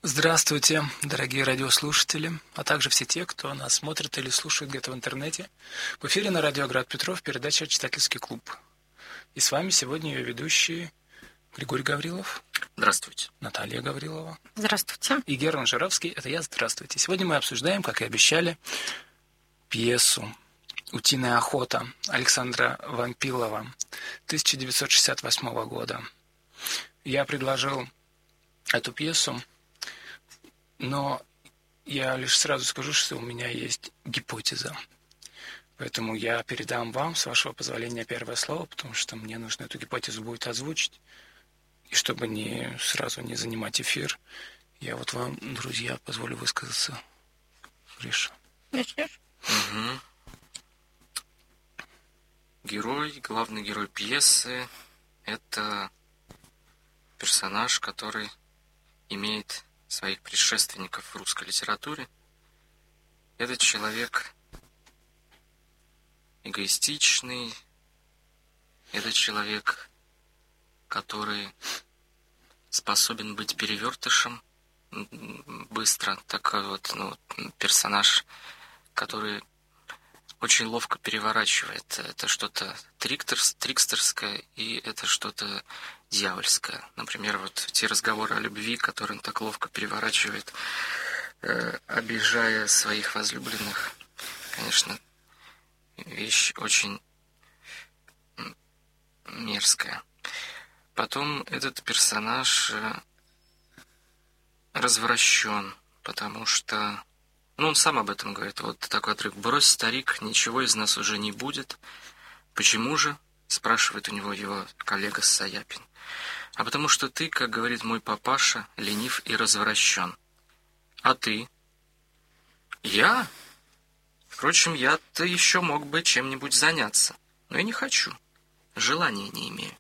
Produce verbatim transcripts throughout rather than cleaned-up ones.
Здравствуйте, дорогие радиослушатели, а также все те, кто нас смотрит или слушает где-то в интернете. В эфире на радио Град Петров передача «Читательский клуб». И с вами сегодня ее ведущие Григорий Гаврилов. Здравствуйте. Наталья Гаврилова. Здравствуйте. И Герман Жиравский, это я, здравствуйте. Сегодня мы обсуждаем, как и обещали, пьесу «Утиная охота» Александра Вампилова тысяча девятьсот шестьдесят восьмого года. Я предложил эту пьесу, но я лишь сразу скажу, что у меня есть гипотеза. Поэтому я передам вам, с вашего позволения, первое слово, потому что мне нужно эту гипотезу будет озвучить. И чтобы не сразу не занимать эфир, я вот вам, друзья, позволю высказаться. Гриша. Начнешь? Угу. Герой, главный герой пьесы – это персонаж, который имеет своих предшественников в русской литературе. Этот человек эгоистичный, это человек, который способен быть перевертышем быстро, такой вот ну, персонаж, который очень ловко переворачивает. Это что-то триктерс, трикстерское, и это что-то дьявольское. Например, вот те разговоры о любви, которые он так ловко переворачивает, э, обижая своих возлюбленных. Конечно, вещь очень мерзкая. Потом этот персонаж развращен, потому что ну, он сам об этом говорит. Вот такой отрывок. «Брось, старик, ничего из нас уже не будет». «Почему же?» — спрашивает у него его коллега Саяпин. «А потому что ты, как говорит мой папаша, ленив и развращен. А ты?» «Я? Впрочем, я-то еще мог бы чем-нибудь заняться. Но я не хочу. Желания не имею».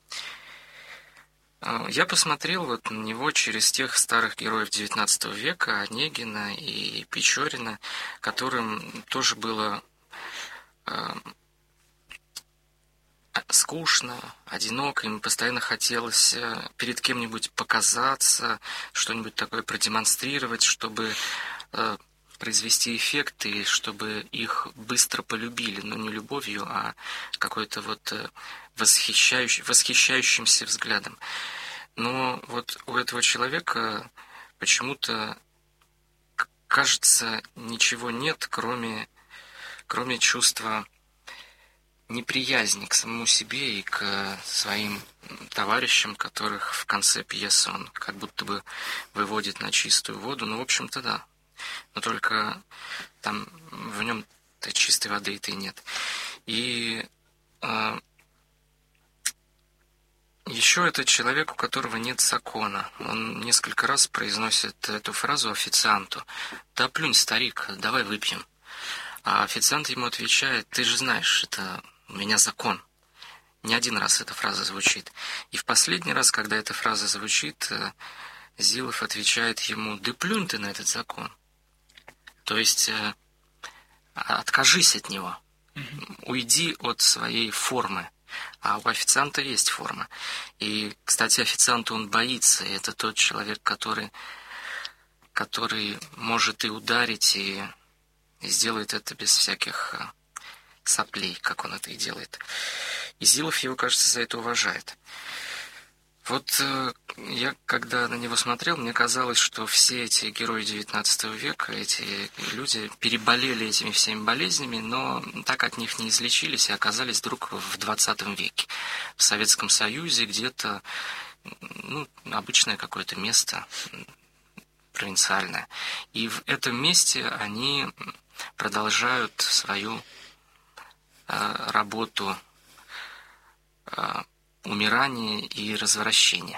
Я посмотрел вот на него через тех старых героев девятнадцатого века, Онегина и Печорина, которым тоже было э, скучно, одиноко, им постоянно хотелось перед кем-нибудь показаться, что-нибудь такое продемонстрировать, чтобы э, произвести эффект и чтобы их быстро полюбили, но не любовью, а какой-то вот восхищающий, восхищающимся взглядом. Но вот у этого человека почему-то, кажется, ничего нет, кроме, кроме чувства неприязни к самому себе и к своим товарищам, которых в конце пьесы он как будто бы выводит на чистую воду. Ну, в общем-то, да. Но только там в нем-то чистой воды-то и нет. И э, еще это человек, у которого нет закона. Он несколько раз произносит эту фразу официанту. «Да плюнь, старик, давай выпьем». А официант ему отвечает: «Ты же знаешь, это у меня закон». Не один раз эта фраза звучит. И в последний раз, когда эта фраза звучит, Зилов отвечает ему: «Да плюнь ты на этот закон». То есть откажись от него, уйди от своей формы. А у официанта есть форма. И, кстати, официанта он боится. И это тот человек, который, который может и ударить, и, и сделает это без всяких соплей, как он это и делает. И Зилов его, кажется, за это уважает. Вот э, я, когда на него смотрел, мне казалось, что все эти герои девятнадцатого века, эти люди переболели этими всеми болезнями, но так от них не излечились и оказались вдруг в двадцатом веке. В Советском Союзе где-то, ну, обычное какое-то место, провинциальное. И в этом месте они продолжают свою э, работу э, умирание и развращение.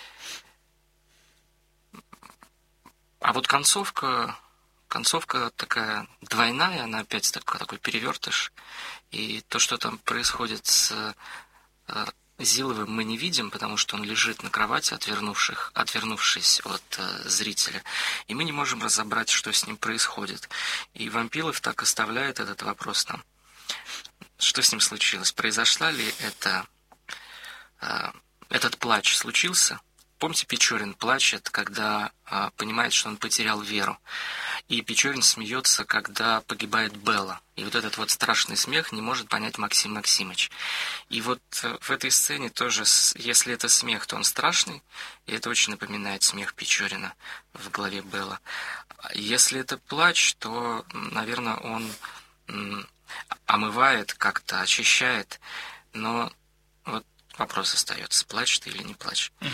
А вот концовка, концовка такая двойная, она опять такой, такой перевертыш. И то, что там происходит с э, Зиловым, мы не видим, потому что он лежит на кровати, отвернувших, отвернувшись от э, зрителя. И мы не можем разобрать, что с ним происходит. И Вампилов так оставляет этот вопрос нам. Что с ним случилось? Произошла ли это... Этот плач случился, помните, Печорин плачет, когда а, понимает, что он потерял веру. И Печорин смеется, когда погибает Белла. И вот этот вот страшный смех не может понять Максим Максимыч. И вот в этой сцене тоже, если это смех, то он страшный, и это очень напоминает смех Печорина в голове Белла. Если это плач, то, наверное, он омывает как-то, очищает, но вот вопрос остается, плачь ты или не плачь. Угу.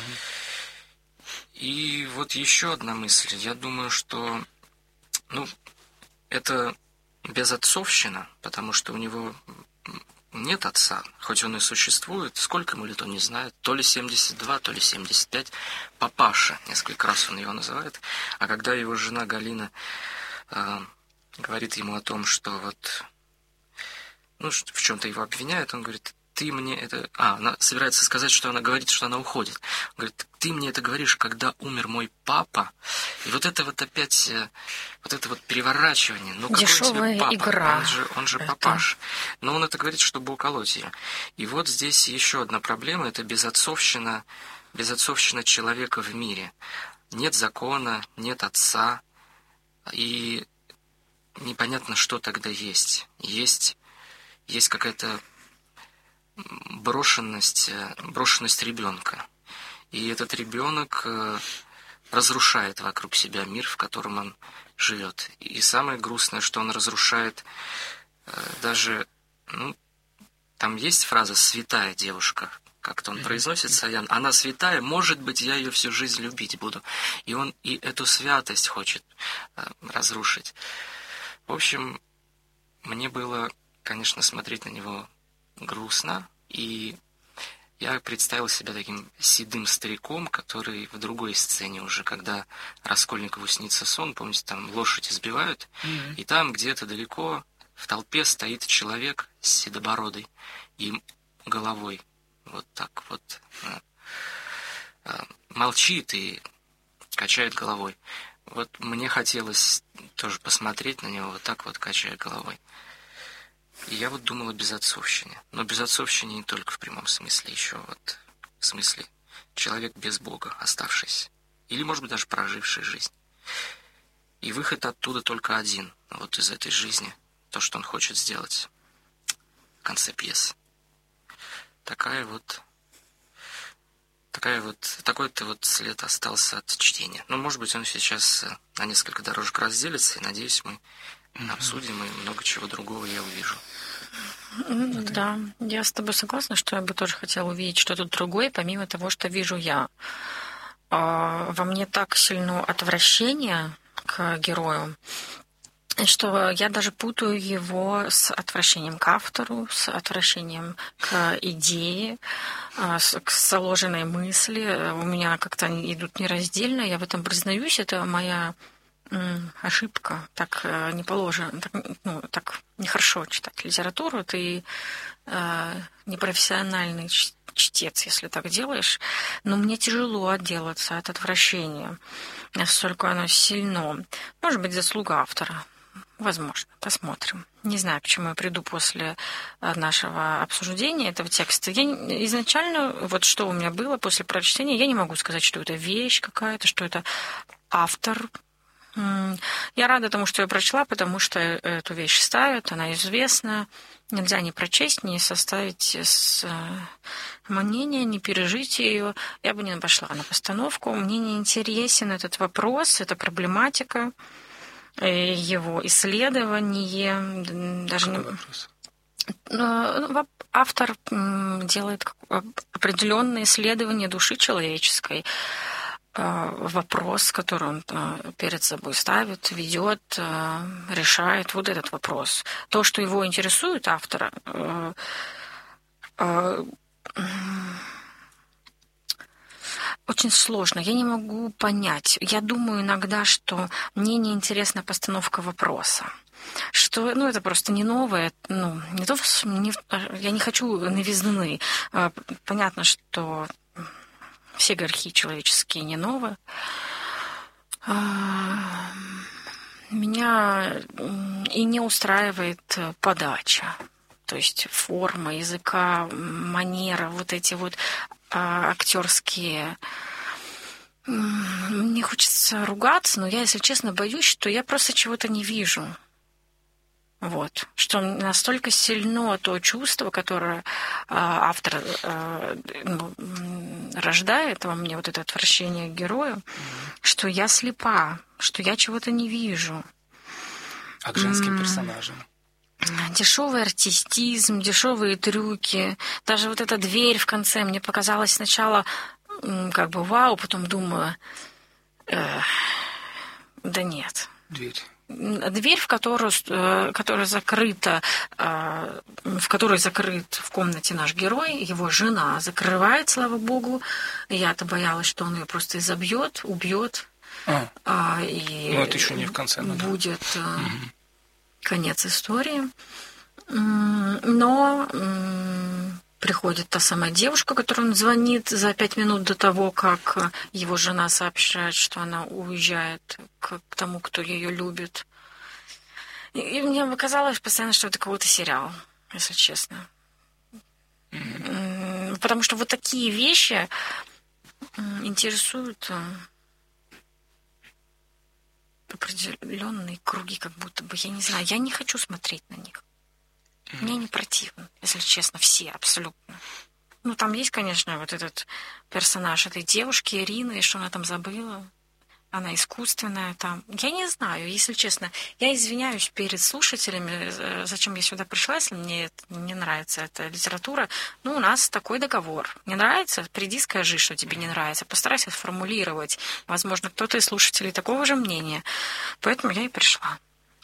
И вот еще одна мысль. Я думаю, что ну, это безотцовщина, потому что у него нет отца, хоть он и существует. Сколько ему лет, он не знает. То ли семьдесят два, то ли семьдесят пять. Папаша, несколько раз он его называет. А когда его жена Галина э, говорит ему о том, что вот, ну, в чем-то его обвиняют, он говорит, ты мне это... А, она собирается сказать, что она говорит, что она уходит. Он говорит, ты мне это говоришь, когда умер мой папа. И вот это вот опять, вот это вот переворачивание. Ну, какой дешевая тебе папа? Игра. Он же, он же это... папаш. Но он это говорит, чтобы уколоть ее. И вот здесь еще одна проблема, это безотцовщина, безотцовщина человека в мире. Нет закона, нет отца, и непонятно, что тогда есть. Есть, есть какая-то брошенность, брошенность ребенка. И этот ребенок разрушает вокруг себя мир, в котором он живет. И самое грустное, что он разрушает даже, ну, там есть фраза «святая девушка», как-то он произносит, Саян, она святая, может быть, я ее всю жизнь любить буду. И он и эту святость хочет разрушить. В общем, мне было, конечно, смотреть на него грустно, и я представил себя таким седым стариком, который в другой сцене уже, когда Раскольникову снится сон, помните, там лошадь избивают, mm-hmm. и там где-то далеко в толпе стоит человек с седобородой и головой вот так вот молчит и качает головой. Вот мне хотелось тоже посмотреть на него, вот так вот качая головой. И я вот думал о безотцовщине. Но безотцовщине не только в прямом смысле, еще вот в смысле человек без Бога, оставшийся. Или, может быть, даже проживший жизнь. И выход оттуда только один, вот из этой жизни, то, что он хочет сделать в конце пьесы. Такая вот, такая вот, такой-то вот след остался от чтения. Ну, может быть, он сейчас на несколько дорожек разделится, и, надеюсь, мы mm-hmm. обсудим, и много чего другого я увижу. Mm-hmm. Да, я с тобой согласна, что я бы тоже хотела увидеть что-то другое, помимо того, что вижу я. Во мне так сильно отвращение к герою, что я даже путаю его с отвращением к автору, с отвращением к идее, к заложенной мысли. У меня как-то они идут нераздельно, я в этом признаюсь, это моя ошибка. Так не положено, так, ну, так нехорошо читать литературу, ты э, непрофессиональный чтец, если так делаешь, но мне тяжело отделаться от отвращения, настолько оно сильно. Может быть, заслуга автора. Возможно, посмотрим. Не знаю, почему я приду после нашего обсуждения этого текста. Я изначально, вот что у меня было после прочтения, я не могу сказать, что это вещь какая-то, что это автор. Я рада тому, что я прочла, потому что эту вещь ставят, она известна. Нельзя ни прочесть, ни составить мнение, ни пережить ее. Я бы не пошла на постановку. Мне не интересен этот вопрос, эта проблематика, его исследование. Даже не... Автор делает определенные исследования души человеческой. Вопрос, который он перед собой ставит, ведет, решает, вот этот вопрос. То, что его интересует автора, очень сложно. Я не могу понять. Я думаю иногда, что мне не интересна постановка вопроса. Что, ну, это просто не новое, ну, не то, не, я не хочу новизны. Понятно, что все грехи человеческие не новые. Меня и не устраивает подача, то есть форма языка, манера, вот эти вот актерские хочется ругаться, но я, если честно, боюсь, что я просто чего-то не вижу. Вот. Что настолько сильно то чувство, которое э, автор э, ну, рождает во мне, вот это отвращение к герою, mm-hmm. что я слепа, что я чего-то не вижу. А к женским mm-hmm. персонажам? Дешевый артистизм, дешевые трюки. Даже вот эта дверь в конце мне показалась сначала как бы вау, потом думаю, э, да нет. Дверь. Дверь, в которую, которая закрыта, в которой закрыт в комнате наш герой, его жена закрывает, слава богу. Я-то боялась, что он ее просто изобьет, убьет. А, и ну, это еще не в конце. Ну, будет да. конец истории. Но приходит та самая девушка, которой он звонит за пять минут до того, как его жена сообщает, что она уезжает к тому, кто ее любит. И мне показалось постоянно, что это какой-то сериал, если честно. Mm-hmm. Потому что вот такие вещи интересуют определенные круги, как будто бы. Я не знаю, я не хочу смотреть на них. Мне не противно, если честно, все абсолютно. Ну, там есть, конечно, вот этот персонаж этой девушки, Ирины, и что она там забыла. Она искусственная там. Я не знаю, если честно. Я извиняюсь перед слушателями, зачем я сюда пришла, если мне не нравится эта литература. Ну, у нас такой договор. Не нравится? Приди, скажи, что тебе не нравится. Постарайся сформулировать. Возможно, кто-то из слушателей такого же мнения. Поэтому я и пришла.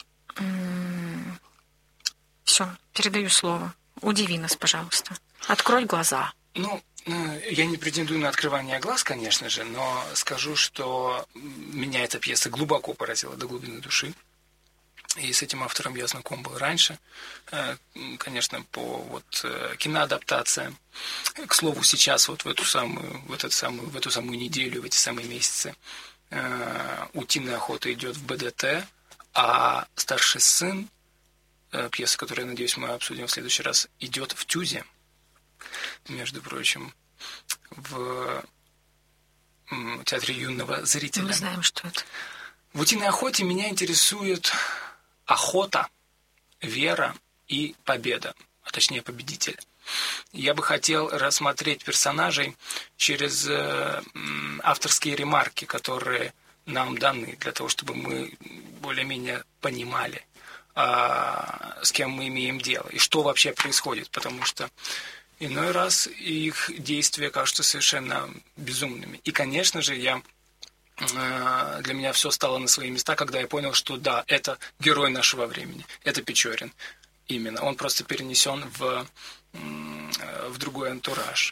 Все, передаю слово. Удиви нас, пожалуйста. Открой глаза. Ну, я не претендую на открывание глаз, конечно же, но скажу, что меня эта пьеса глубоко поразила до глубины души. И с этим автором я знаком был раньше. Конечно, по вот киноадаптациям. К слову, сейчас вот в эту самую, в эту самую, в эту самую неделю, в эти самые месяцы «Утиная охота» идет в бэ дэ тэ, а «Старший сын», пьеса, которую, я надеюсь, мы обсудим в следующий раз, идет в ТЮЗе, между прочим, в театре юного зрителя. Мы знаем, что это. В «Утиной охоте» меня интересует охота, вера и победа, а точнее победитель. Я бы хотел рассмотреть персонажей через авторские ремарки, которые нам даны, для того, чтобы мы более-менее понимали, с кем мы имеем дело и что вообще происходит, потому что иной раз их действия кажутся совершенно безумными. И, конечно же, я, для меня все стало на свои места, когда я понял, что да, это герой нашего времени, это Печорин. Именно. Он просто перенесен в, в другой антураж.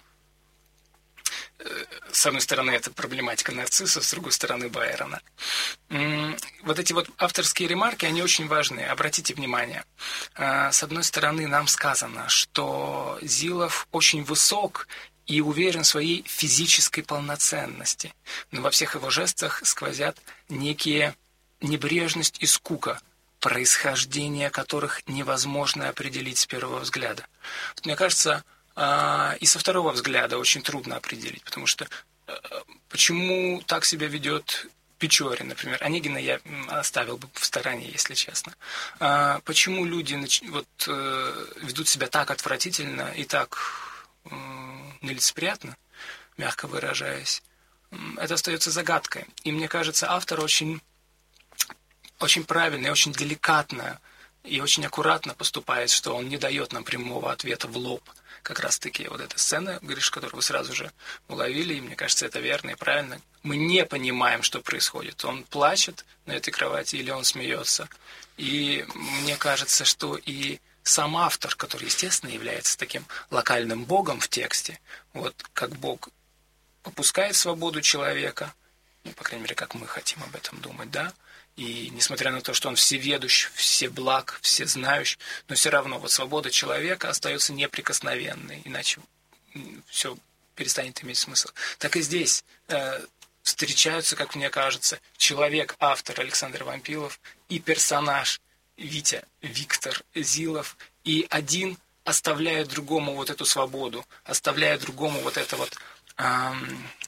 С одной стороны, это проблематика нарцисса, с другой стороны, Байрона. Вот эти вот авторские ремарки, они очень важны. Обратите внимание. С одной стороны, нам сказано, что Зилов очень высок и уверен в своей физической полноценности. Но во всех его жестах сквозят некие небрежность и скука, происхождение которых невозможно определить с первого взгляда. Вот, мне кажется, и со второго взгляда очень трудно определить, потому что почему так себя ведет Печорин, например. Онегина я оставил бы в стороне, если честно. Почему люди вот, ведут себя так отвратительно и так нелицеприятно, мягко выражаясь, это остается загадкой. И мне кажется, автор очень, очень правильно и очень деликатно и очень аккуратно поступает, что он не дает нам прямого ответа в лоб. Как раз-таки вот эта сцена, Гриш, которую вы сразу же уловили, и мне кажется, это верно и правильно. Мы не понимаем, что происходит. Он плачет на этой кровати или он смеется. И мне кажется, что и сам автор, который, естественно, является таким локальным богом в тексте, вот как бог попускает свободу человека, ну, по крайней мере, как мы хотим об этом думать, да, и несмотря на то, что он всеведущ, всеблаг, всезнающий, но все равно вот свобода человека остается неприкосновенной, иначе все перестанет иметь смысл. Так и здесь э, встречаются, как мне кажется, человек, автор Александр Вампилов и персонаж Витя Виктор Зилов, и один оставляет другому вот эту свободу, оставляет другому вот это вот эм,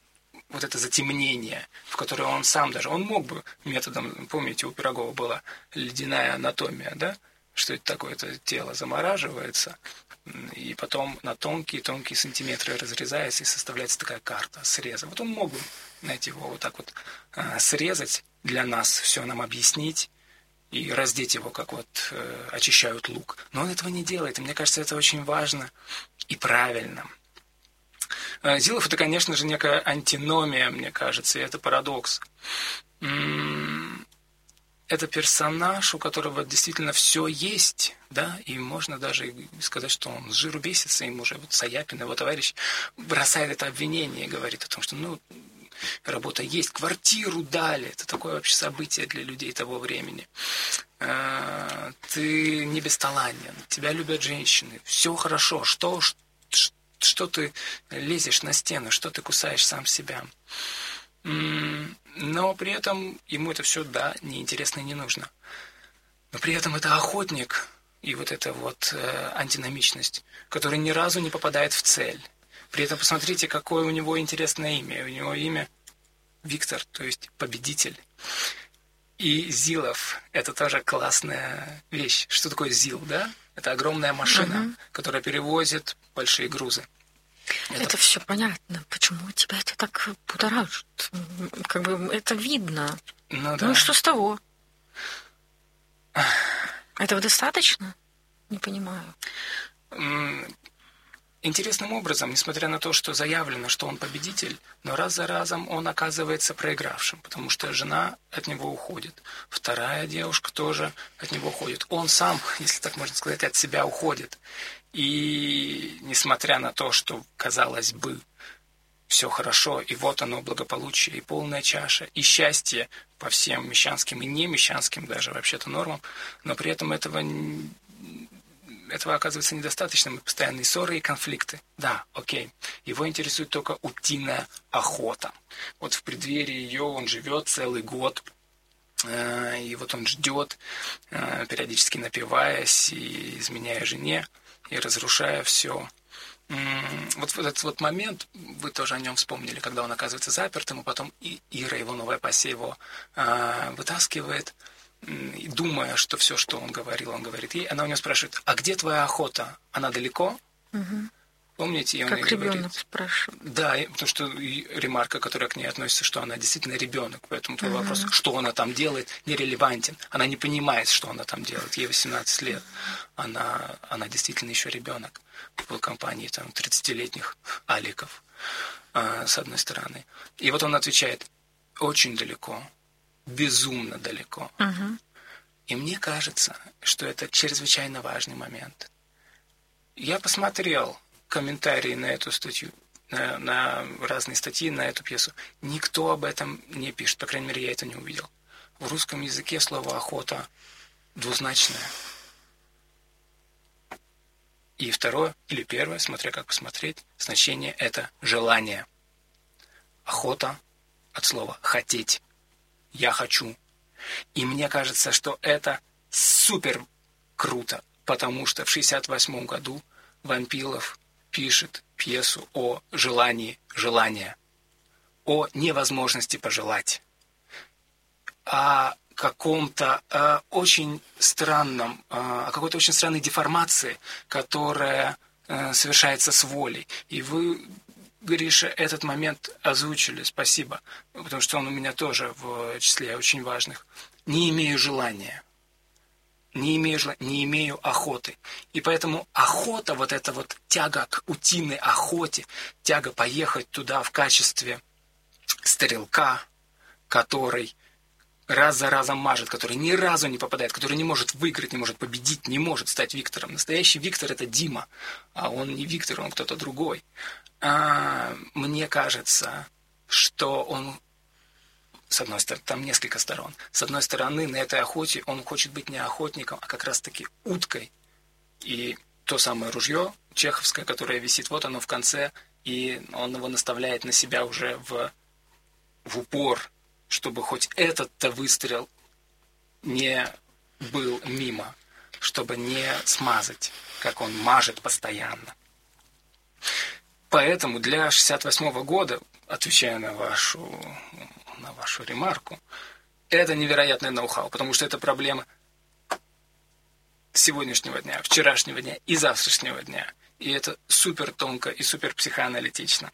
вот это затемнение, в которое он сам даже, он мог бы методом, помните, у Пирогова была ледяная анатомия, да, что это такое, это тело замораживается, и потом на тонкие-тонкие сантиметры разрезается, и составляется такая карта среза. Вот он мог бы найти его вот так вот а, срезать для нас, все нам объяснить, и раздеть его, как вот э, очищают лук. Но он этого не делает, и мне кажется, это очень важно и правильно. Э, Зилов — это, конечно же, некая антиномия, мне кажется, и это парадокс. М-м- это персонаж, у которого действительно все есть, да, и можно даже сказать, что он с жиру бесится, ему уже вот Саяпин, его товарищ, бросает это обвинение и говорит о том, что, ну, работа есть, квартиру дали. Это такое вообще событие для людей того времени. Ты не бесталанен, тебя любят женщины, все хорошо. Что, что ты лезешь на стену, что ты кусаешь сам себя? Но при этом ему это все, да, неинтересно и не нужно. Но при этом это охотник и вот эта вот антиномичность, который ни разу не попадает в цель. При этом посмотрите, какое у него интересное имя. У него имя Виктор, то есть победитель. И Зилов – это тоже классная вещь. Что такое Зил, да? Это огромная машина, угу. которая перевозит большие грузы. Это, это все понятно. Почему тебя это так будоражит? Как бы это видно. Ну, да. Ну что с того? Этого достаточно? Не понимаю. Интересным образом, несмотря на то, что заявлено, что он победитель, но раз за разом он оказывается проигравшим, потому что жена от него уходит, вторая девушка тоже от него уходит. Он сам, если так можно сказать, от себя уходит. И несмотря на то, что, казалось бы, все хорошо, и вот оно, благополучие, и полная чаша, и счастье по всем мещанским и не мещанским даже вообще-то нормам, но при этом этого не этого оказывается недостаточно, и постоянные ссоры и конфликты. Да, окей. Его интересует только утиная охота. Вот в преддверии ее он живет целый год, и вот он ждет, периодически напиваясь и изменяя жене, и разрушая все. Вот в этот вот момент, вы тоже о нем вспомнили, когда он оказывается запертым, и потом Ира, его новая пассия, его вытаскивает, и думая, что все, что он говорил, он говорит ей, она у него спрашивает: а где твоя охота? Она далеко? Угу. Помните? И он как ей ребенок говорит, спрашивает. Да, потому что ремарка, которая к ней относится, что она действительно ребенок, поэтому твой угу. вопрос, что она там делает, нерелевантен. Она не понимает, что она там делает. Ей восемнадцать лет. Она, она действительно еще ребенок в компании там тридцатилетних аликов, с одной стороны. И вот он отвечает: очень далеко. Безумно далеко. Uh-huh. И мне кажется, что это чрезвычайно важный момент. Я посмотрел комментарии на эту статью, на, на разные статьи на эту пьесу. Никто об этом не пишет, по крайней мере, я это не увидел. В русском языке слово «охота» двузначное. И второе, или первое, смотря как посмотреть, значение – это желание. Охота от слова «хотеть». Я хочу. И мне кажется, что это супер круто, потому что в шестьдесят восьмом году Вампилов пишет пьесу о желании желания, о невозможности пожелать, о каком-то э, очень странном, э, о какой-то очень странной деформации, которая э, совершается с волей. И вы, Гриша, этот момент озвучили, спасибо, потому что он у меня тоже в числе очень важных. Не имею желания, не имею желания, не имею охоты. И поэтому охота, вот эта вот тяга к утиной охоте, тяга поехать туда в качестве стрелка, который раз за разом мажет, который ни разу не попадает, который не может выиграть, не может победить, не может стать Виктором. Настоящий Виктор — это Дима, а он не Виктор, он кто-то другой. А, мне кажется, что он, с одной стороны, там несколько сторон. С одной стороны, на этой охоте он хочет быть не охотником, а как раз-таки уткой. И то самое ружье чеховское, которое висит, вот оно в конце, и он его наставляет на себя уже в, в упор, чтобы хоть этот-то выстрел не был мимо, чтобы не смазать, как он мажет постоянно. Поэтому для шестьдесят восьмого года, отвечая на вашу, на вашу ремарку, это невероятное ноу-хау, потому что это проблема сегодняшнего дня, вчерашнего дня и завтрашнего дня. И это супер тонко и супер психоаналитично.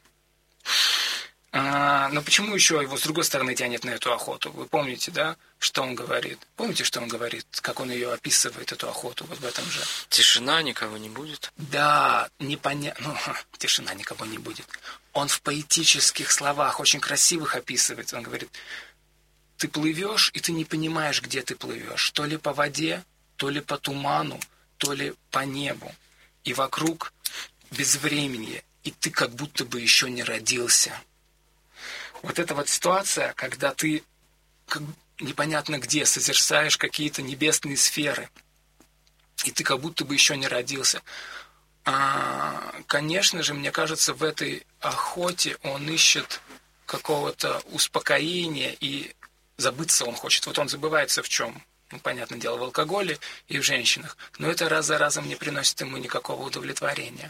А, но почему еще его с другой стороны тянет на эту охоту? Вы помните, да, что он говорит? Помните, что он говорит, как он ее описывает, эту охоту, вот в этом же? Тишина, никого не будет. Да, непонятно. Ну, тишина, никого не будет. Он в поэтических словах, очень красивых описывает. Он говорит, ты плывешь, и ты не понимаешь, где ты плывешь. То ли по воде, то ли по туману, то ли по небу. И вокруг безвременье, и ты как будто бы еще не родился. Вот эта вот ситуация, когда ты как непонятно где созерцаешь какие-то небесные сферы, и ты как будто бы еще не родился. А, конечно же, мне кажется, в этой охоте он ищет какого-то успокоения, и забыться он хочет. Вот он забывается в чем? Ну, понятное дело, в алкоголе и в женщинах. Но это раз за разом не приносит ему никакого удовлетворения.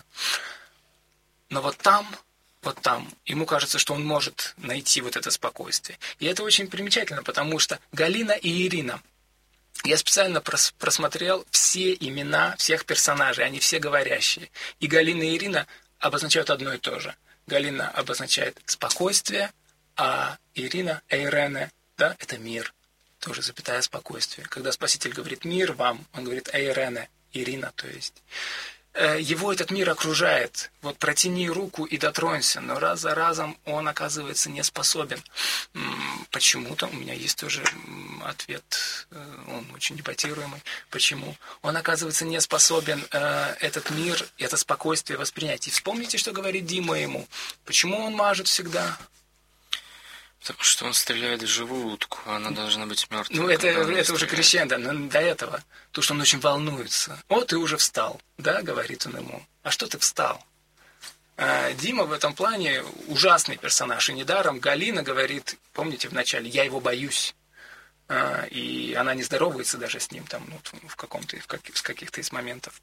Но вот там, вот там, ему кажется, что он может найти вот это спокойствие. И это очень примечательно, потому что Галина и Ирина, я специально прос- просмотрел все имена всех персонажей, они все говорящие. И Галина и Ирина обозначают одно и то же. Галина обозначает спокойствие, а Ирина, Эйрене, да, это мир. Тоже запятая спокойствие. Когда Спаситель говорит «мир вам», он говорит «Эйрене», Ирина, то есть. Его этот мир окружает. Вот протяни руку и дотронься, но раз за разом он оказывается не способен. Почему-то у меня есть тоже ответ, он очень дебатируемый. Почему? Он оказывается не способен этот мир, это спокойствие воспринять. И вспомните, что говорит Дима ему. Почему он мажет всегда? Потому что он стреляет в живую утку, а она должна быть мертвой. Ну, это, это уже крещендо, но до этого. То, что он очень волнуется. «О, ты уже встал», да, говорит он ему. «А что ты встал?» А Дима в этом плане ужасный персонаж. И недаром Галина говорит, помните, вначале, «я его боюсь». А, и она не здоровается даже с ним там, ну, в каком-то, в каких, с каких-то из моментов.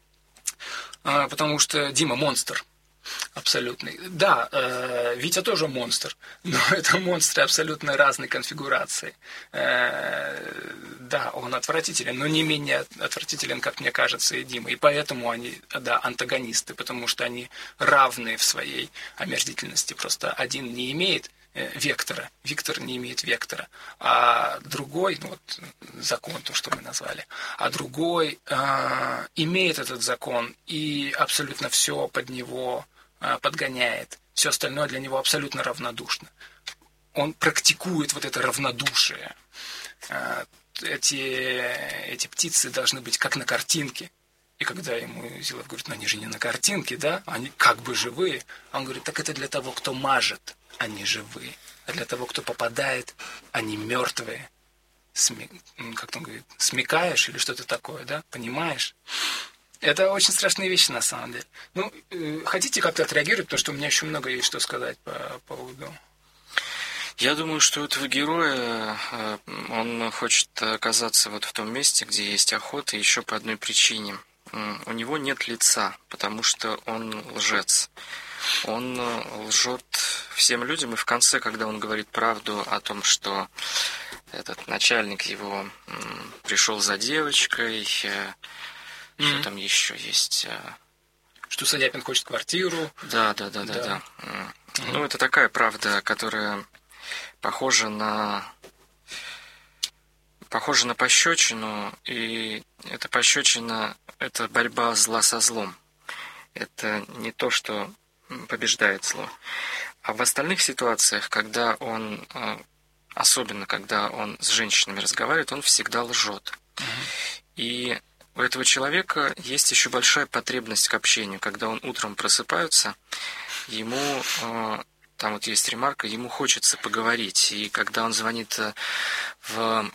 А, потому что Дима монстр. Абсолютный. Да, э, Витя тоже монстр, но это монстры абсолютно разной конфигурации. Э, да, он отвратителен, но не менее отвратителен, как мне кажется, и Дима. И поэтому они, да, антагонисты, потому что они равны в своей омерзительности. Просто один не имеет э, вектора, Виктор не имеет вектора, а другой, ну вот закон, то, что мы назвали, а другой э, имеет этот закон и абсолютно все под него подгоняет. Все остальное для него абсолютно равнодушно. Он практикует вот это равнодушие. Эти, эти птицы должны быть как на картинке. И когда ему Зилов говорит, ну они же не на картинке, да? Они как бы живые. А он говорит, так это для того, кто мажет, они живые. А для того, кто попадает, они мертвые. Сми... Как он говорит, смекаешь или что-то такое, да? Понимаешь? Это очень страшные вещи, на самом деле. Ну, э, хотите как-то отреагировать, потому что у меня еще много есть что сказать по поводу. Я думаю, что у этого героя, он хочет оказаться вот в том месте, где есть охота, еще по одной причине. У него нет лица, потому что он лжец. Он лжет всем людям, и в конце, когда он говорит правду о том, что этот начальник его пришел за девочкой, что mm-hmm. там еще есть? Что Садяпин хочет квартиру. Да, да, да, да, да. да. Mm-hmm. Ну, это такая правда, которая похожа на похожа на пощечину, и эта пощечина – это борьба зла со злом. Это не то, что побеждает зло. А в остальных ситуациях, когда он, особенно когда он с женщинами разговаривает, он всегда лжет. Mm-hmm. И у этого человека есть еще большая потребность к общению. Когда он утром просыпается, ему, там вот есть ремарка, ему хочется поговорить. И когда он звонит в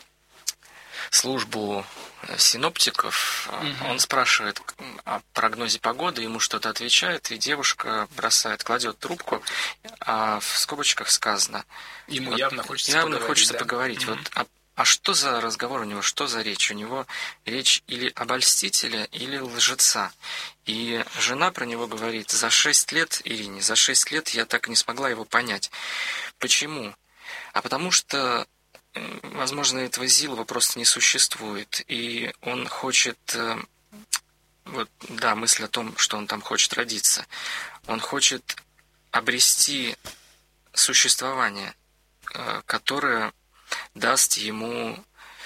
службу синоптиков, угу. он спрашивает о прогнозе погоды, ему что-то отвечает, и девушка бросает, кладет трубку, а в скобочках сказано. Ему вот, явно хочется явно поговорить. Хочется да. поговорить. Угу. Вот, а а что за разговор у него, что за речь? У него речь или обольстителя, или лжеца. И жена про него говорит: за шесть лет, Ирине, за шесть лет я так и не смогла его понять. Почему? А потому что, возможно, этого Зилова просто не существует, и он хочет, вот, да, мысль о том, что он там хочет родиться, он хочет обрести существование, которое даст ему,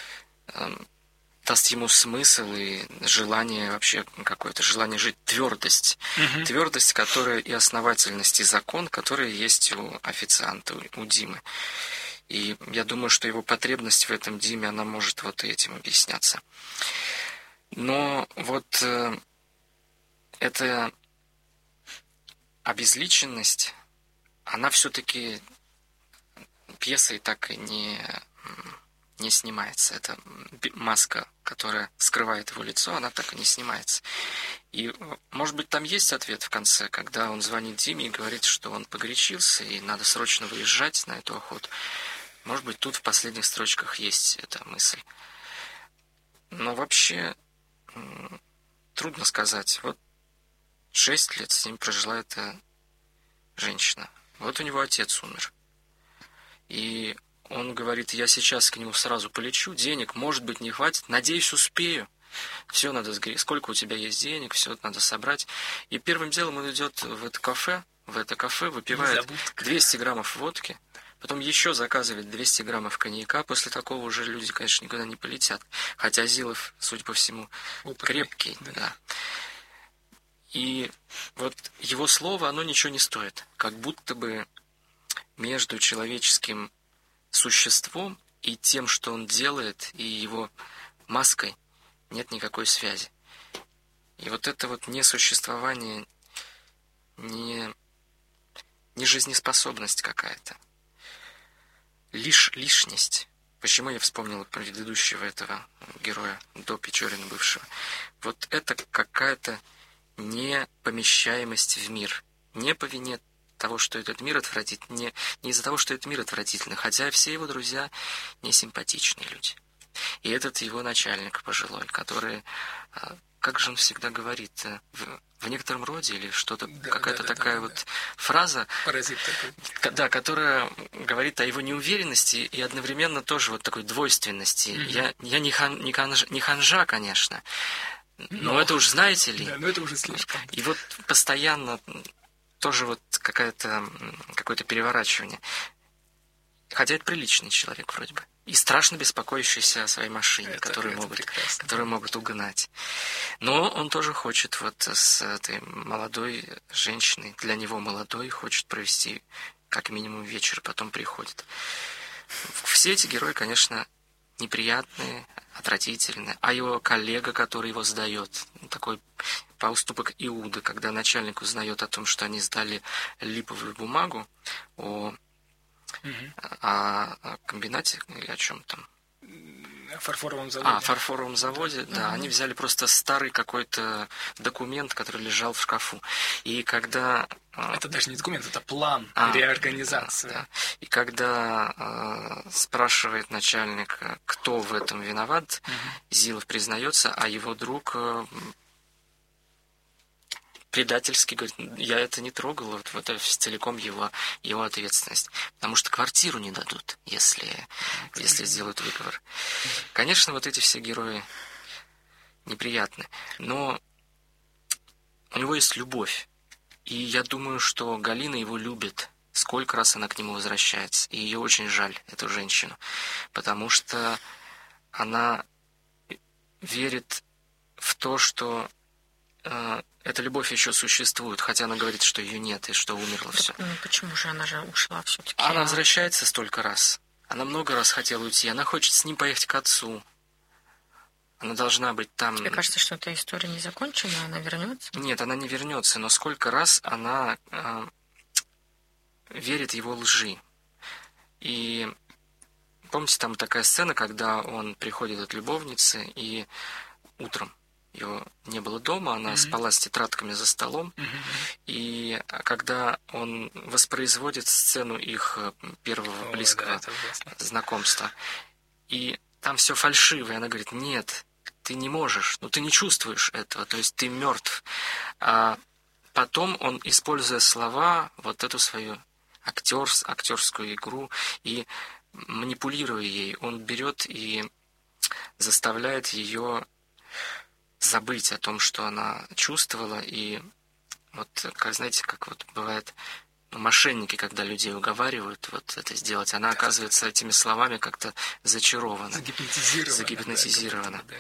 даст ему смысл и желание вообще какое-то, желание жить, твердость. Угу. Твердость, которая и основательность, и закон, который есть у официанта, у Димы. И я думаю, что его потребность в этом Диме, она может вот этим объясняться. Но вот э, эта обезличенность, она все-таки пьесой так и не, не снимается. Эта маска, которая скрывает его лицо, она так и не снимается. И, может быть, там есть ответ в конце, когда он звонит Диме и говорит, что он погорячился и надо срочно выезжать на эту охоту. Может быть, тут в последних строчках есть эта мысль. Но вообще трудно сказать. Вот шесть лет с ним прожила эта женщина. Вот у него отец умер. И он говорит: я сейчас к нему сразу полечу, денег, может быть, не хватит, надеюсь, успею. Все надо сгореть. Сколько у тебя есть денег, все надо собрать. И первым делом он идет в это кафе, в это кафе, выпивает двести граммов водки, потом еще заказывает двести граммов коньяка. После такого уже люди, конечно, никуда не полетят. Хотя Зилов, судя по всему, опытный, крепкий. Да. Да. И вот его слово, оно ничего не стоит. Как будто бы между человеческим существом и тем, что он делает, и его маской нет никакой связи. И вот это вот несуществование, не, не жизнеспособность какая-то, лишь лишность. Почему я вспомнил предыдущего этого героя, до Печорина бывшего? Вот это какая-то непомещаемость в мир. Не по вине того, что этот мир отвратительный, не, не из-за того, что этот мир отвратительный, хотя все его друзья не симпатичные люди. И этот его начальник пожилой, который, как же он всегда говорит, в, в некотором роде или что-то, да, какая-то да, такая да, вот да. фраза, паразит такой. Да, которая говорит о его неуверенности и одновременно тоже вот такой двойственности. Mm-hmm. Я, я не, хан, не, ханжа, не ханжа, конечно, но, но это уж знаете ли. Да, но это уже слишком. И вот постоянно тоже вот какая-то, какое-то переворачивание. Хотя это приличный человек вроде бы. И страшно беспокоящийся о своей машине, это, которые, это могут, которые могут угнать. Но он тоже хочет вот с этой молодой женщиной, для него молодой, хочет провести как минимум вечер, потом приходит. Все эти герои, конечно, неприятные, отвратительные. А его коллега, который его сдает, такой поступок Иуды, когда начальник узнает о том, что они сдали липовую бумагу о, угу. о, о комбинате или о чем там. О фарфоровом заводе. А, фарфоровом заводе, да. да. Угу. Они взяли просто старый какой-то документ, который лежал в шкафу. И когда... Это даже не документ, это план а, реорганизации. Да, да. И когда э, спрашивает начальник, кто в этом виноват, угу. Зилов признается, а его друг... Э, предательски говорит: я это не трогал, вот, вот это целиком его, его ответственность. Потому что квартиру не дадут, если, если сделают выговор. Конечно, вот эти все герои неприятны, но у него есть любовь. И я думаю, что Галина его любит. Сколько раз она к нему возвращается. И ее очень жаль, эту женщину. Потому что она верит в то, что э, эта любовь еще существует, хотя она говорит, что ее нет и что умерло все. Ну почему же она же ушла все-таки? Она возвращается столько раз. Она много раз хотела уйти. Она хочет с ним поехать к отцу. Она должна быть там. Тебе кажется, что эта история не закончена, она вернется? Нет, она не вернется, но сколько раз она э, верит его лжи. И помните, там такая сцена, когда он приходит от любовницы, и утром его не было дома, она mm-hmm. спала с тетрадками за столом, mm-hmm. и когда он воспроизводит сцену их первого oh, близкого да, знакомства, и там все фальшиво. И она говорит: нет, ты не можешь, ну ты не чувствуешь этого, то есть ты мертв. А потом он, используя слова, вот эту свою актерс, актерскую игру и манипулируя ей, он берет и заставляет ее забыть о том, что она чувствовала. И вот, как знаете, как вот бывает, ну, мошенники, когда людей уговаривают вот это сделать, она оказывается этими словами как-то зачарована, загипнотизирована. загипнотизирована. Да,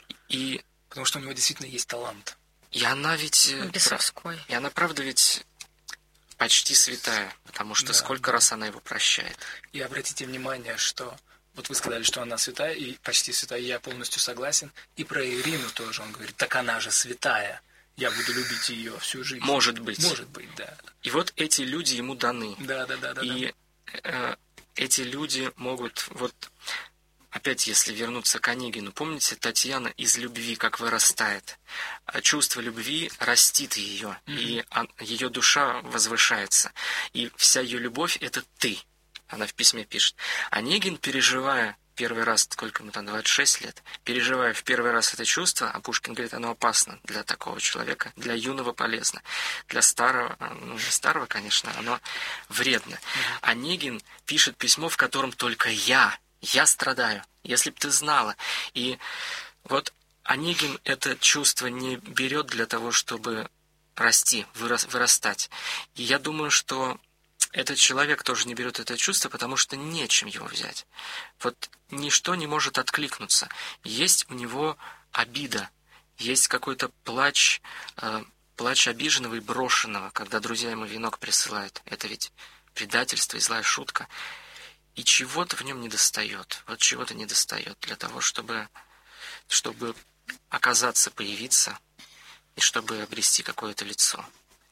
и потому что у него действительно есть талант. И она ведь... Бесовской. И она, правда, ведь почти святая, потому что да, сколько да. раз она его прощает. И обратите внимание, что... Вот вы сказали, что она святая, и почти святая, я полностью согласен. И про Ирину тоже он говорит: так она же святая, я буду любить ее всю жизнь. Может быть. Может быть, да. И вот эти люди ему даны. Да, да, да. да и да. Э, эти люди могут... Вот опять, если вернуться к Онегину, помните, Татьяна из любви как вырастает. Чувство любви растит ее, mm-hmm. и ее душа возвышается. И вся ее любовь — это ты. Она в письме пишет. Онегин, переживая первый раз, сколько ему там, двадцать шесть лет, переживая в первый раз это чувство, а Пушкин говорит, оно опасно для такого человека, для юного полезно, для старого, ну не старого, конечно, оно вредно. Mm-hmm. Онегин пишет письмо, в котором только я, я страдаю, если б ты знала. И вот Онегин это чувство не берет для того, чтобы расти, вырас, вырастать. И я думаю, что этот человек тоже не берет это чувство, потому что нечем его взять. Вот ничто не может откликнуться. Есть у него обида, есть какой-то плач, э, плач обиженного и брошенного, когда друзья ему венок присылают. Это ведь предательство и злая шутка. И чего-то в нем недостает. Вот чего-то недостает для того, чтобы, чтобы оказаться, появиться, и чтобы обрести какое-то лицо.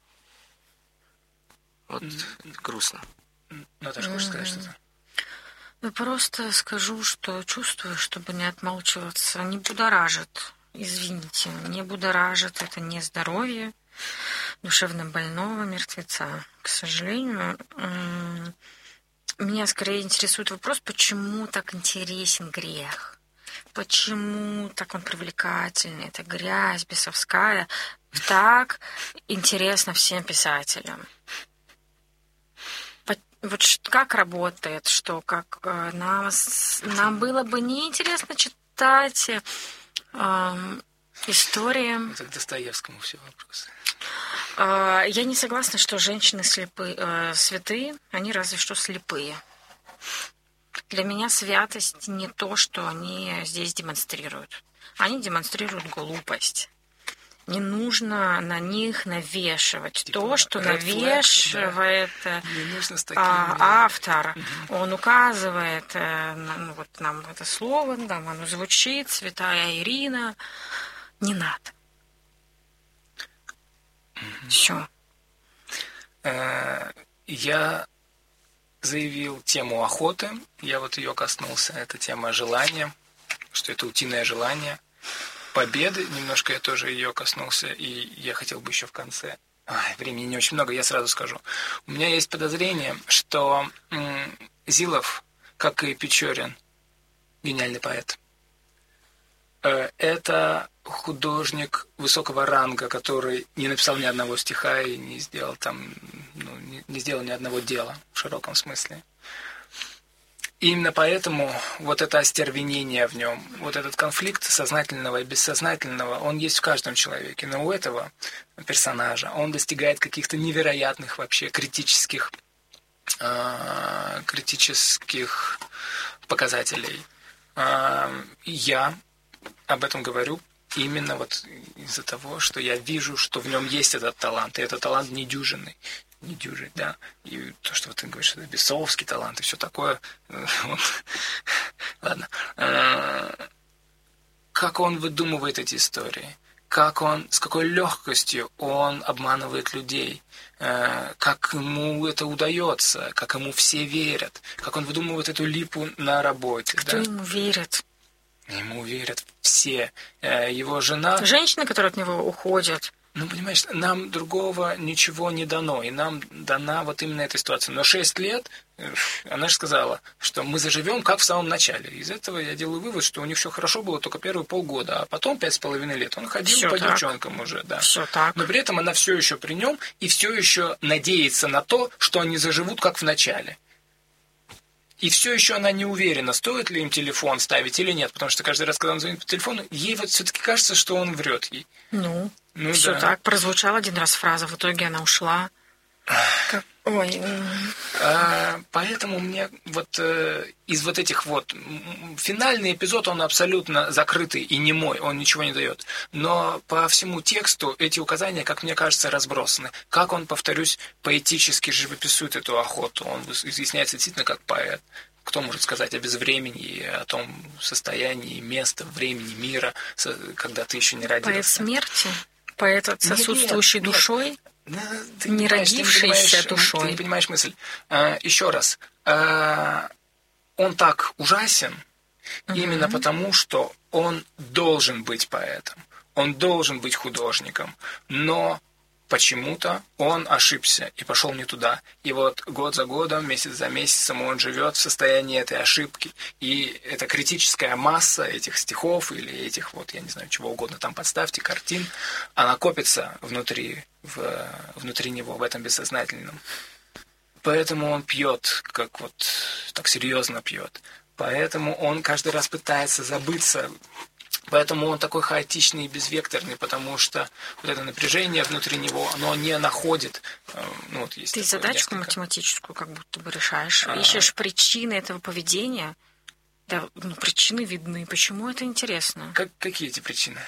Вот mm-hmm. грустно. Наташа, хочешь mm-hmm. сказать что-то? Ну, просто скажу, что чувствую, чтобы не отмалчиваться, не будоражит. Извините, не будоражит. Это не здоровье душевно больного мертвеца. К сожалению, меня скорее интересует вопрос, почему так интересен грех? Почему так он привлекательный? Это грязь бесовская. Так интересно всем писателям. Вот как работает, что как нам, нам было бы неинтересно читать э, истории. Это к Достоевскому все вопросы. Э, я не согласна, что женщины слепы, э, святые, они разве что слепые. Для меня святость не то, что они здесь демонстрируют. Они демонстрируют глупость. Не нужно на них навешивать типа, то, что навешивает да. а, автор. Угу. Он указывает, ну, вот нам это слово, там оно звучит, святая Ирина. Не надо. Угу. Все. Я заявил тему охоты. Я вот ее коснулся. Это тема желания, что это утиное желание. Победы, немножко я тоже ее коснулся, и я хотел бы еще в конце. Ай, времени не очень много, я сразу скажу. У меня есть подозрение, что м- Зилов, как и Печорин, гениальный поэт, э- это художник высокого ранга, который не написал ни одного стиха и не сделал там, ну, не, не сделал ни одного дела в широком смысле. И именно поэтому вот это остервенение в нем, вот этот конфликт сознательного и бессознательного, он есть в каждом человеке. Но у этого персонажа он достигает каких-то невероятных вообще критических, э, критических показателей. Э, я об этом говорю именно вот из-за того, что я вижу, что в нем есть этот талант, и этот талант недюжинный. Не дюжить, да. И то, что вот ты говоришь, это бесовский талант и все такое. Ладно. Как он выдумывает эти истории? Как он, с какой легкостью он обманывает людей? Как ему это удается? Как ему все верят? Как он выдумывает эту липу на работе? Кто да? ему верит? Ему верят все. Его жена... Женщины, которые от него уходят. Ну, понимаешь, нам другого ничего не дано, и нам дана вот именно эта ситуация. Но шесть лет, она же сказала, что мы заживем, как в самом начале. Из этого я делаю вывод, что у них все хорошо было только первые полгода, а потом пять с половиной лет он ходил Всё по так. девчонкам уже, да. Все так. Но при этом она все еще при нем и все еще надеется на то, что они заживут, как в начале. И все еще она не уверена, стоит ли им телефон ставить или нет, потому что каждый раз, когда он звонит по телефону, ей вот все-таки кажется, что он врет ей. Ну, Ну все да. так. Прозвучал один раз фраза, в итоге она ушла. Как- Ой, м, А, поэтому мне вот э, из вот этих вот м, финальный эпизод, он абсолютно закрытый и немой, он ничего не дает. Но по всему тексту эти указания, как мне кажется, разбросаны. Как он, повторюсь, поэтически живописует эту охоту, он изъясняется действительно как поэт. Кто может сказать о безвременье, о том состоянии места, времени, мира, со- когда ты еще не родился? поэт смерти, поэт Нет, отсутствующий нет, нет. душой. Да, ты Не понимаешь, ты не родившийся понимаешь, душой. Ты не понимаешь мысль. А, еще раз. А, он так ужасен именно потому, что он должен быть поэтом. Он должен быть художником. Но почему-то он ошибся и пошел не туда. И вот год за годом, месяц за месяцем он живет в состоянии этой ошибки. И эта критическая масса этих стихов или этих вот, я не знаю, чего угодно там подставьте, картин, она копится внутри, в, внутри него, в этом бессознательном. Поэтому он пьет, как вот так серьезно пьет. Поэтому он каждый раз пытается забыться. Поэтому он такой хаотичный и безвекторный, потому что вот это напряжение внутри него, оно не находит. э, Ну, вот есть Ты такое задачку несколько. математическую как будто бы решаешь. А. Ищешь причины этого поведения. Да, ну, причины видны. Почему это интересно? Как, какие эти причины?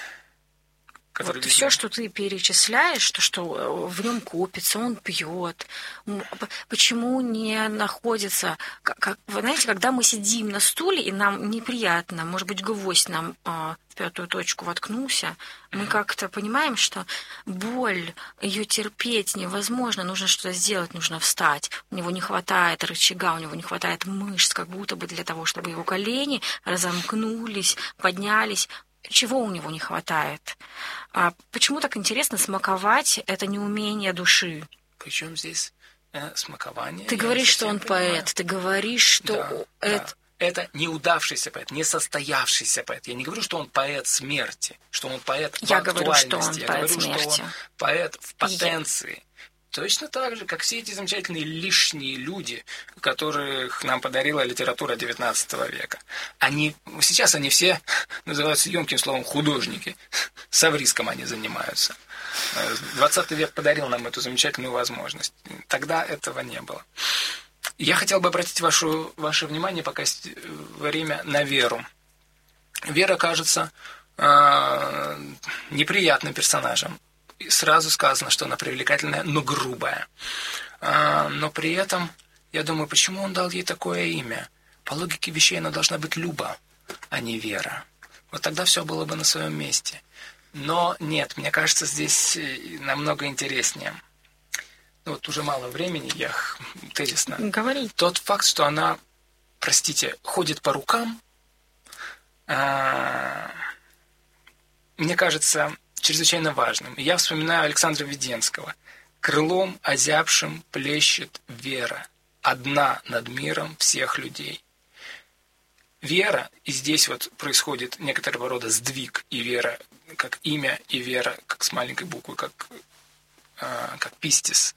Которые Вот видны? все, что ты перечисляешь, то, что э, в нем копится, он пьет. М, п- Почему не находится... Как, как- вы знаете, когда мы сидим на стуле, и нам неприятно, может быть, гвоздь нам а, в пятую точку воткнулся, мы как-то понимаем, что боль, ее терпеть невозможно, нужно что-то сделать, нужно встать. У него не хватает рычага, у него не хватает мышц, как будто бы для того, чтобы его колени разомкнулись, поднялись. Чего у него не хватает? А почему так интересно смаковать это неумение души? Причем здесь э, смакование? Ты Я говоришь, не что он совсем понимаю. поэт, ты говоришь, что Да, это... да. Это неудавшийся поэт, несостоявшийся поэт. Я не говорю, что он поэт смерти, что он поэт в Я говорю, что он актуальности. Я поэт говорю, смерти. что он поэт в потенции. Точно так же, как все эти замечательные лишние люди, которых нам подарила литература девятнадцатого века. Они, сейчас они все называются емким словом художники. Совриском они занимаются. двадцатый век подарил нам эту замечательную возможность. Тогда этого не было. Я хотел бы обратить вашу, ваше внимание, пока есть время, на Веру. Вера кажется э, неприятным персонажем. И сразу сказано, что она привлекательная, но грубая. Э, но при этом, я думаю, почему он дал ей такое имя? По логике вещей она должна быть Люба, а не Вера. Вот тогда все было бы на своем месте. Но нет, мне кажется, здесь намного интереснее. Вот уже мало времени, я тезисно. Говори. Тот факт, что она, простите, ходит по рукам, мне кажется чрезвычайно важным. Я вспоминаю Александра Веденского. «Крылом озябшим плещет Вера, одна над миром всех людей». Вера, и здесь вот происходит некоторого рода сдвиг, и Вера как имя, и Вера как с маленькой буквы, как, как пистис.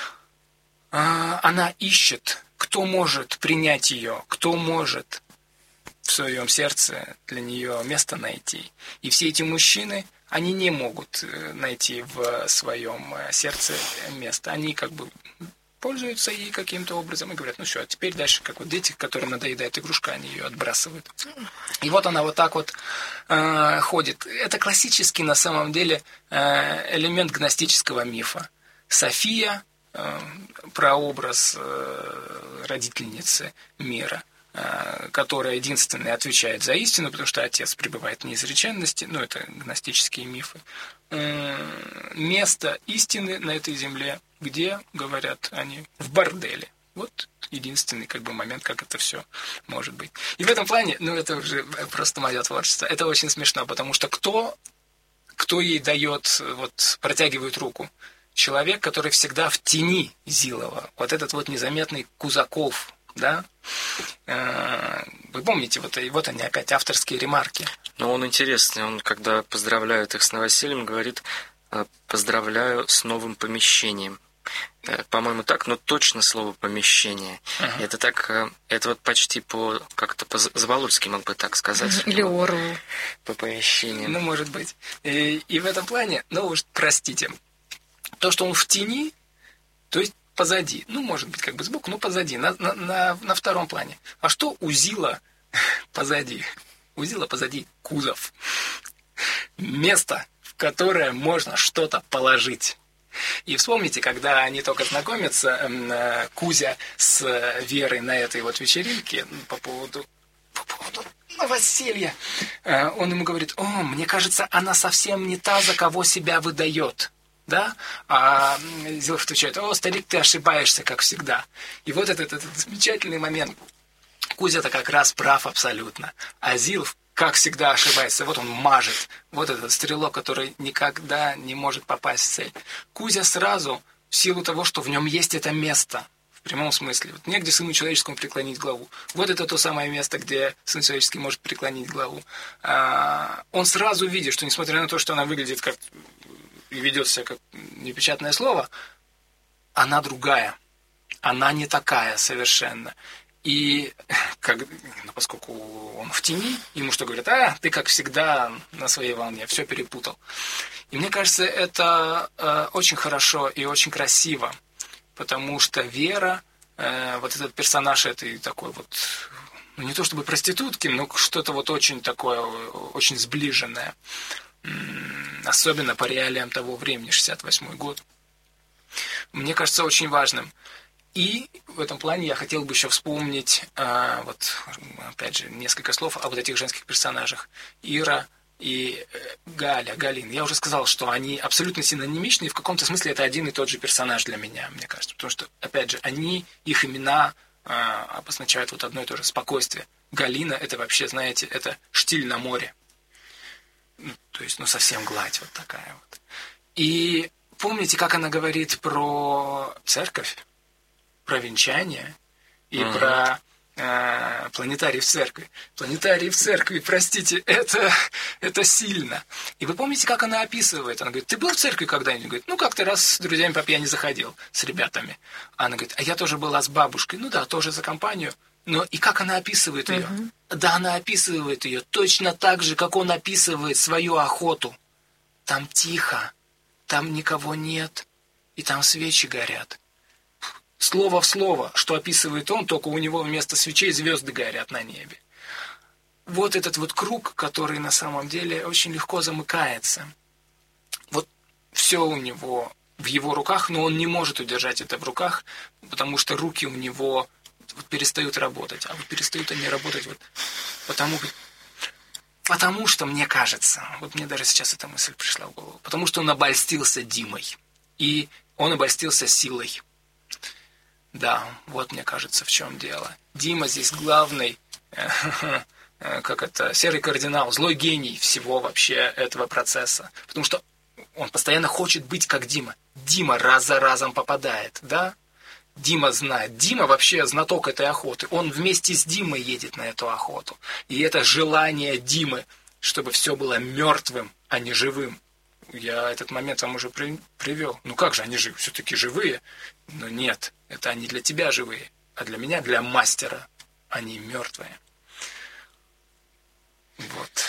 Она ищет, кто может принять ее, кто может в своем сердце для нее место найти. И все эти мужчины, они не могут найти в своем сердце место. Они как бы пользуются ей каким-то образом и говорят, ну все, а теперь дальше, как вот дети, которым надоедает игрушка, они ее отбрасывают. И вот она вот так вот э, ходит. Это классический на самом деле э, элемент гностического мифа. София, э, прообраз э, родительницы мира, э, которая единственная отвечает за истину, потому что отец пребывает в неизреченности, ну это гностические мифы. Э, место истины на этой земле, где, говорят они, в борделе. Вот единственный как бы момент, как это все может быть. И в этом плане, ну это уже просто мое творчество, это очень смешно, потому что кто кто ей дает, вот, протягивает руку? Человек, который всегда в тени Зилова. Вот этот вот незаметный Кузаков, да? Вы помните, вот, и вот они опять авторские ремарки. Но он интересный, он, когда поздравляет их с новосельем, говорит: поздравляю с новым помещением. По-моему, так, но точно слово «помещение». Uh-huh. Это так, это вот почти по, как-то по-заволоцки мог бы так сказать. Или Орлу. По помещению. Ну, может быть. И, и в этом плане, ну уж простите, то, что он в тени, то есть позади, ну, может быть, как бы сбоку, но позади, на, на, на, на втором плане. А что у Зила позади? У Зила позади кузов. Место, в которое можно что-то положить. И вспомните, когда они только знакомятся, Кузя с Верой на этой вот вечеринке по поводу, по поводу новоселья, он ему говорит: о, мне кажется, она совсем не та, за кого себя выдает. Да? А Зилов отвечает: о, старик, ты ошибаешься, как всегда. И вот этот, этот замечательный момент. Кузя-то как раз прав абсолютно. А Зилов, как всегда, ошибается. Вот он мажет. Вот этот стрелок, который никогда не может попасть в цель. Кузя сразу, в силу того, что в нем есть это место, в прямом смысле, вот негде сыну человеческому преклонить главу. Вот это то самое место, где сын человеческий может преклонить главу. А, он сразу видит, что несмотря на то, что она выглядит как и ведет себя как непечатное слово, она другая. Она не такая совершенно. И как, ну, поскольку он в тени, ему что говорят: а, ты, как всегда, на своей волне, все перепутал. И мне кажется, это э, очень хорошо и очень красиво, потому что Вера, э, вот этот персонаж этой такой вот, ну, не то чтобы проститутки, но что-то вот очень такое, очень сближенное, особенно по реалиям того времени, шестьдесят восьмой год, мне кажется очень важным. И в этом плане я хотел бы еще вспомнить, а, вот, опять же, несколько слов о вот этих женских персонажах. Ира и Галя, Галин. Я уже сказал, что они абсолютно синонимичны, и в каком-то смысле это один и тот же персонаж для меня, мне кажется. Потому что, опять же, они, их имена а, обозначают вот одно и то же — спокойствие. Галина — это вообще, знаете, это штиль на море. Ну, то есть, ну, совсем гладь вот такая вот. И помните, как она говорит про церковь? Про венчание и uh-huh. про э, планетарий в церкви. Планетарий в церкви, простите, это, это сильно. И вы помните, как она описывает? Она говорит: ты был в церкви когда-нибудь? Говорит: ну, как-то раз с друзьями по пьяни заходил, с ребятами. Она говорит: а я тоже была с бабушкой. Ну да, тоже за компанию. Но и как она описывает ее? Uh-huh. Да, она описывает ее точно так же, как он описывает свою охоту. Там тихо, там никого нет, и там свечи горят. Слово в слово, что описывает он, только у него вместо свечей звезды горят на небе. Вот этот вот круг, который на самом деле очень легко замыкается. Вот все у него в его руках, но он не может удержать это в руках, потому что руки у него вот перестают работать. А вот перестают они работать вот потому, потому что, мне кажется, вот мне даже сейчас эта мысль пришла в голову, потому что он обольстился Димой. И он обольстился силой. Да, вот мне кажется, в чем дело. Дима здесь главный, как это, серый кардинал, злой гений всего вообще этого процесса. Потому что он постоянно хочет быть как Дима. Дима раз за разом попадает, да? Дима знает. Дима вообще знаток этой охоты. Он вместе с Димой едет на эту охоту. И это желание Димы, чтобы все было мертвым, а не живым. Я этот момент вам уже при, привел. Ну как же они живы? Все-таки живые. Но нет, это они для тебя живые. А для меня, для мастера, они мертвые. Вот.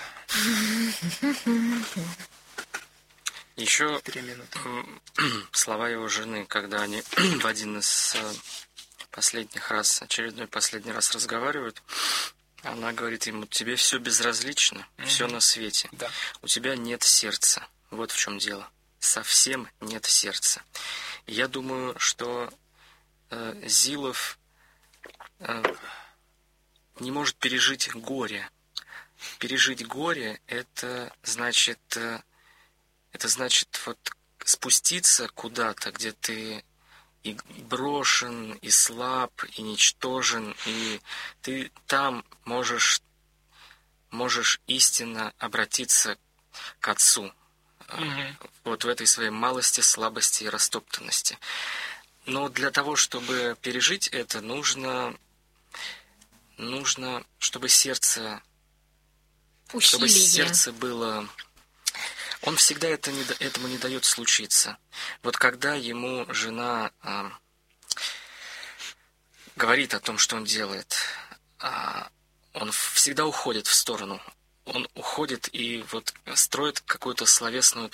Еще слова его жены, когда они в один из последних раз, очередной последний раз разговаривают, она говорит ему: тебе все безразлично, mm-hmm. все на свете. Да. У тебя нет сердца. Вот в чем дело. Совсем нет сердца. И я думаю, что э, Зилов э, не может пережить горе. Пережить горе — это значит, э, это значит вот спуститься куда-то, где ты и брошен, и слаб, и ничтожен, и ты там можешь, можешь истинно обратиться к Отцу, угу. вот в этой своей малости, слабости и растоптанности. Но для того, чтобы пережить это, нужно, нужно, чтобы сердце, Усилие. чтобы сердце было... Он всегда это не, этому не дает случиться. Вот когда ему жена э, говорит о том, что он делает, э, он всегда уходит в сторону. Он уходит и вот строит какую-то словесную